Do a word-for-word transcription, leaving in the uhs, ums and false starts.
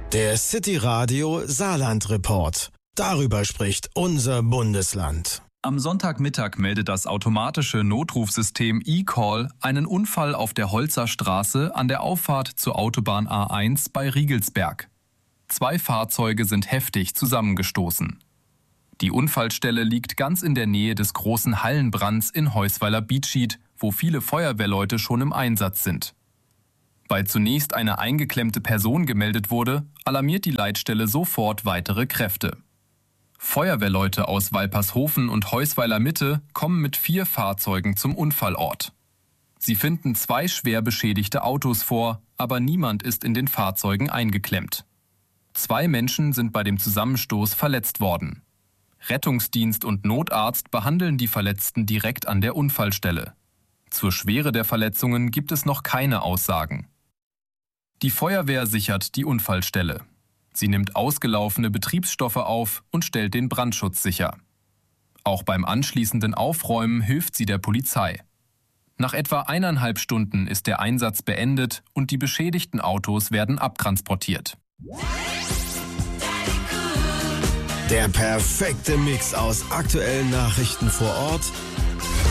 Der City Radio Saarland Report. Darüber spricht unser Bundesland. Am Sonntagmittag meldet das automatische Notrufsystem eCall einen Unfall auf der Holzer Straße an der Auffahrt zur Autobahn A eins bei Riegelsberg. Zwei Fahrzeuge sind heftig zusammengestoßen. Die Unfallstelle liegt ganz in der Nähe des großen Hallenbrands in Heusweiler-Biedschied, wo viele Feuerwehrleute schon im Einsatz sind. Weil zunächst eine eingeklemmte Person gemeldet wurde, alarmiert die Leitstelle sofort weitere Kräfte. Feuerwehrleute aus Walpershofen und Heusweiler Mitte kommen mit vier Fahrzeugen zum Unfallort. Sie finden zwei schwer beschädigte Autos vor, aber niemand ist in den Fahrzeugen eingeklemmt. Zwei Menschen sind bei dem Zusammenstoß verletzt worden. Rettungsdienst und Notarzt behandeln die Verletzten direkt an der Unfallstelle. Zur Schwere der Verletzungen gibt es noch keine Aussagen. Die Feuerwehr sichert die Unfallstelle. Sie nimmt ausgelaufene Betriebsstoffe auf und stellt den Brandschutz sicher. Auch beim anschließenden Aufräumen hilft sie der Polizei. Nach etwa eineinhalb Stunden ist der Einsatz beendet und die beschädigten Autos werden abtransportiert. Der perfekte Mix aus aktuellen Nachrichten vor Ort,